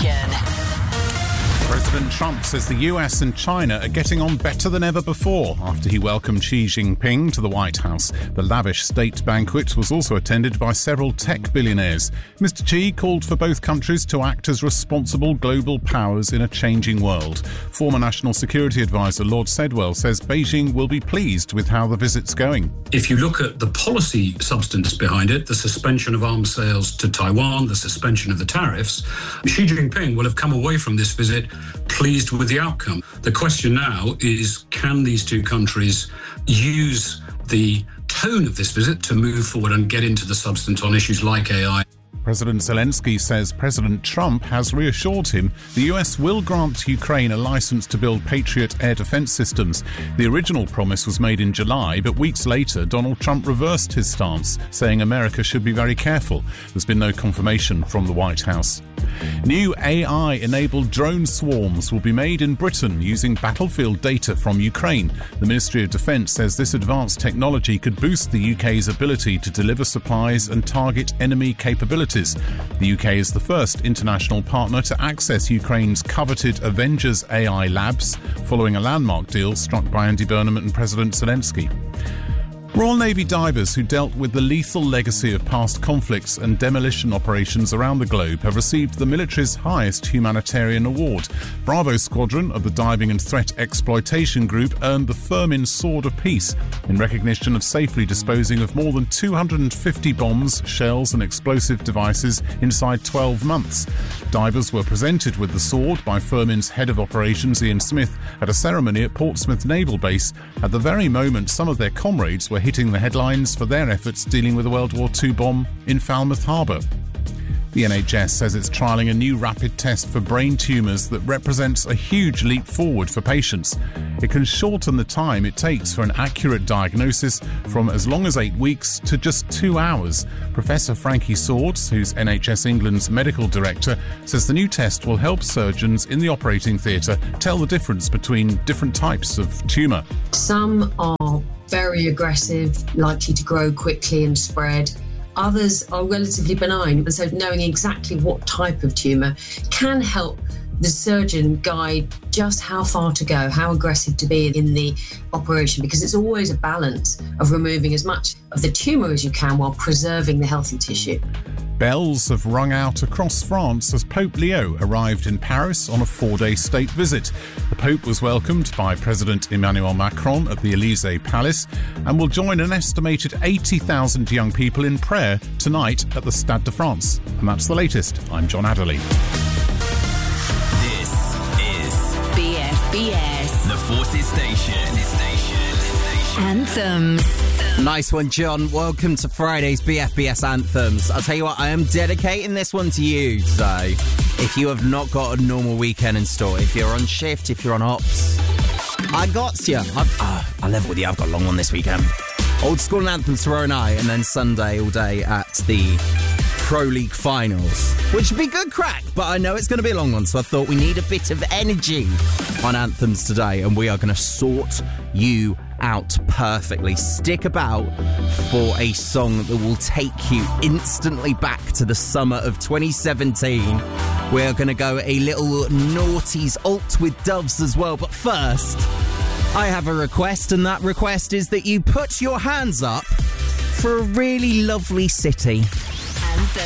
station. President Trump says the US and China are getting on better than ever before after he welcomed Xi Jinping to the White House. The lavish state banquet was also attended by several tech billionaires. Mr. Xi called for both countries to act as responsible global powers in a changing world. Former National Security Advisor Lord Sedwell says Beijing will be pleased with how the visit's going. If you look at the policy substance behind it, the suspension of arms sales to Taiwan, the suspension of the tariffs, Xi Jinping will have come away from this visit pleased with the outcome. The question now is, can these two countries use the tone of this visit to move forward and get into the substance on issues like AI? President Zelensky says President Trump has reassured him the US will grant Ukraine a license to build Patriot air defense systems. The original promise was made in July, but weeks later Donald Trump reversed his stance, saying America should be very careful. There's been no confirmation from the White House. New AI-enabled drone swarms will be made in Britain using battlefield data from Ukraine. The Ministry of Defence says this advanced technology could boost the UK's ability to deliver supplies and target enemy capabilities. The UK is the first international partner to access Ukraine's coveted Avengers AI labs, following a landmark deal struck by Andy Burnham and President Zelensky. Royal Navy divers who dealt with the lethal legacy of past conflicts and demolition operations around the globe have received the military's highest humanitarian award. Bravo Squadron of the Diving and Threat Exploitation Group earned the Firmin Sword of Peace in recognition of safely disposing of more than 250 bombs, shells and explosive devices inside 12 months. Divers were presented with the sword by Firmin's head of operations Ian Smith at a ceremony at Portsmouth Naval Base at the very moment some of their comrades were hitting the headlines for their efforts dealing with a World War II bomb in Falmouth Harbour. The NHS says it's trialling a new rapid test for brain tumours that represents a huge leap forward for patients. It can shorten the time it takes for an accurate diagnosis from as long as 8 weeks to just 2 hours. Professor Frankie Swords, who's NHS England's medical director, says the new test will help surgeons in the operating theatre tell the difference between different types of tumour. Some are very aggressive, likely to grow quickly and spread. Others are relatively benign, and so knowing exactly what type of tumour can help the surgeon guide just how far to go, how aggressive to be in the operation, because it's always a balance of removing as much of the tumour as you can while preserving the healthy tissue. Bells have rung out across France as Pope Leo arrived in Paris on a 4-day state visit. The Pope was welcomed by President Emmanuel Macron at the Élysée Palace and will join an estimated 80,000 young people in prayer tonight at the Stade de France. And that's the latest. I'm John Adderley. This is BFBS, the Forces Station. Anthems. Nice one, John. Welcome to Friday's BFBS Anthems. I'll tell you what, I am dedicating this one to you today. If you have not got a normal weekend in store, if you're on shift, if you're on ops, I got you. I level with you. I've got a long one this weekend. Old School and Anthems tomorrow night, and then Sunday all day at the Pro League finals, which would be good crack, but I know it's going to be a long one, so I thought we need a bit of energy on Anthems today, and we are going to sort you out perfectly. Stick about for a song that will take you instantly back to the summer of 2017. We're going to go a little noughties alt with Doves as well, but first, I have a request, and that request is that you put your hands up for a really lovely city